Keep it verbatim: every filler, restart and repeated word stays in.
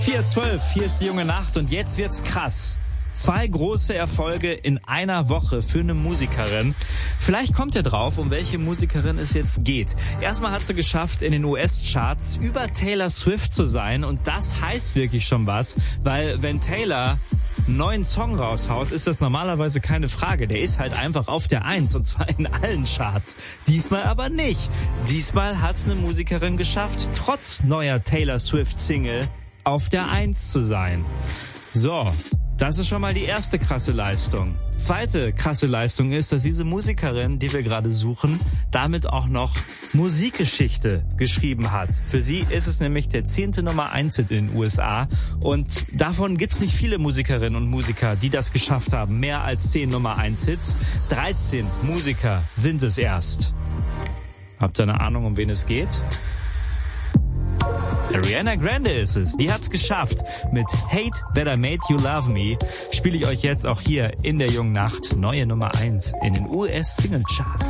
vier zwölf, hier ist die junge Nacht und jetzt wird's krass. Zwei große Erfolge in einer Woche für eine Musikerin. Vielleicht kommt ihr drauf, um welche Musikerin es jetzt geht. Erstmal hat sie geschafft, in den U S-Charts über Taylor Swift zu sein. Und das heißt wirklich schon was, weil wenn Taylor einen neuen Song raushaut, ist das normalerweise keine Frage. Der ist halt einfach auf der Eins und zwar in allen Charts. Diesmal aber nicht. Diesmal hat's eine Musikerin geschafft, trotz neuer Taylor Swift-Single auf der Eins zu sein. So. Das ist schon mal die erste krasse Leistung. Zweite krasse Leistung ist, dass diese Musikerin, die wir gerade suchen, damit auch noch Musikgeschichte geschrieben hat. Für sie ist es nämlich der zehnte Nummer eins Hit in den U S A und davon gibt's nicht viele Musikerinnen und Musiker, die das geschafft haben. Mehr als zehn Nummer eins Hits. dreizehn Musiker sind es erst. Habt ihr eine Ahnung, um wen es geht? Ariana Grande ist es. Die hat's geschafft. Mit Hate That I Made You Love Me spiele ich euch jetzt auch hier in der jungen Nacht neue Nummer eins in den U S Singlecharts.